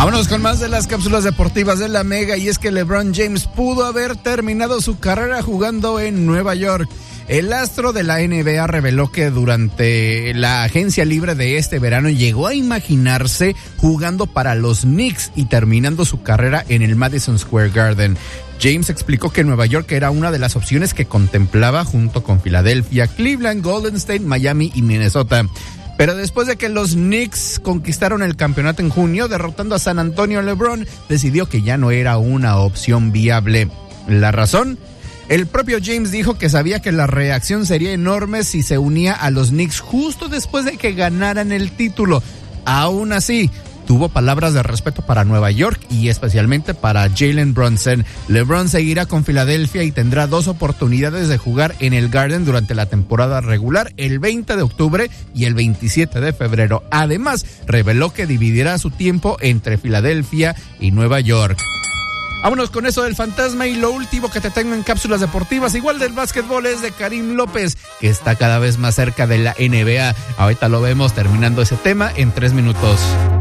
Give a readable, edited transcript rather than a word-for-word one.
Vámonos con más de las cápsulas deportivas de la Mega, y es que LeBron James pudo haber terminado su carrera jugando en Nueva York. El astro de la NBA reveló que durante la agencia libre de este verano llegó a imaginarse jugando para los Knicks y terminando su carrera en el Madison Square Garden. James explicó que Nueva York era una de las opciones que contemplaba junto con Filadelfia, Cleveland, Golden State, Miami y Minnesota. Pero después de que los Knicks conquistaron el campeonato en junio, derrotando a San Antonio, LeBron decidió que ya no era una opción viable. ¿La razón? El propio James dijo que sabía que la reacción sería enorme si se unía a los Knicks justo después de que ganaran el título. Aún así, tuvo palabras de respeto para Nueva York y especialmente para Jalen Brunson. LeBron seguirá con Filadelfia y tendrá 2 oportunidades de jugar en el Garden durante la temporada regular, el 20 de octubre y el 27 de febrero. Además, reveló que dividirá su tiempo entre Filadelfia y Nueva York. Vámonos con eso del fantasma, y lo último que te tengo en cápsulas deportivas, igual del básquetbol, es de Karim López, que está cada vez más cerca de la NBA. Ahorita lo vemos terminando ese tema en 3 minutos.